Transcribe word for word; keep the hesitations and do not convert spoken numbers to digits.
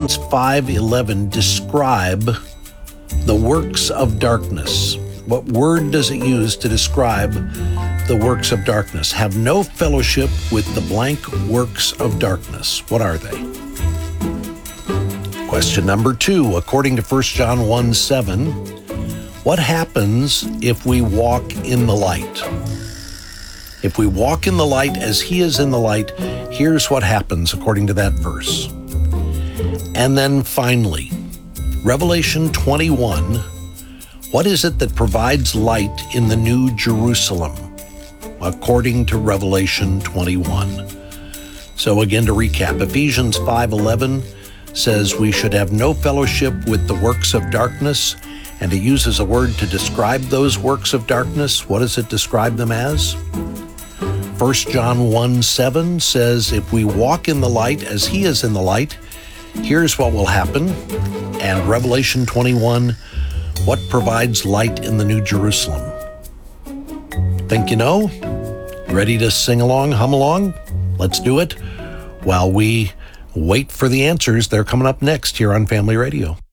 Ephesians five eleven describe the works of darkness? What word does it use to describe the works of darkness? Have no fellowship with the blank works of darkness. What are they? Question number two, according to First John one seven, what happens if we walk in the light? If we walk in the light as he is in the light, here's what happens according to that verse. And then finally, Revelation twenty-one, what is it that provides light in the New Jerusalem? According to Revelation twenty-one. So again, to recap, Ephesians five eleven says we should have no fellowship with the works of darkness, and it uses a word to describe those works of darkness. What does it describe them as? First John one seven says if we walk in the light as he is in the light, here's what will happen. And Revelation twenty-one, what provides light in the New Jerusalem? Think you know? Ready to sing along, hum along? Let's do it while we wait for the answers. They're coming up next here on Family Radio.